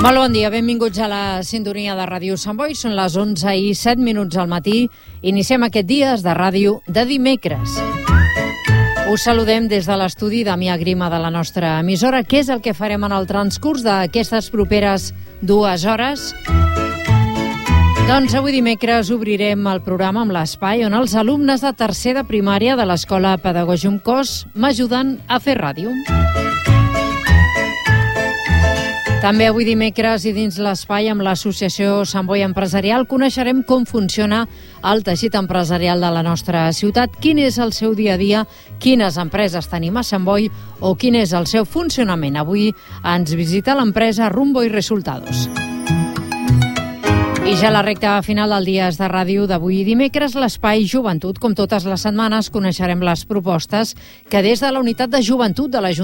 Molt bon dia, benvinguts a la sintonia de Ràdio Sant Boi. Són les 11:07 al matí. Iniciem aquest Dies de Ràdio de dimecres. Us saludem des de l'estudi Damià Grima de la nostra emissora. Què és el que farem en el transcurs d'aquestes properes 2 hores? Doncs avui dimecres obrirem el programa amb l'espai on els alumnes de tercer de primària de l'Escola Pedagògium Cos m'ajuden a fer ràdio. També avui dimecres i dins l'espai amb l'Associació Sant Boi Empresarial coneixerem com funciona el teixit empresarial de la nostra ciutat, quin és el seu dia a dia, quines empreses tenim a Sant Boi o quin és el seu funcionament. Avui ens visita l'empresa Rumbo i Resultados. I ja a la recta final del Dies de Ràdio d'avui dimecres, l'espai Joventut. Com totes les setmanes, coneixerem les propostes que des de la Unitat de Joventut de l'Ajuntament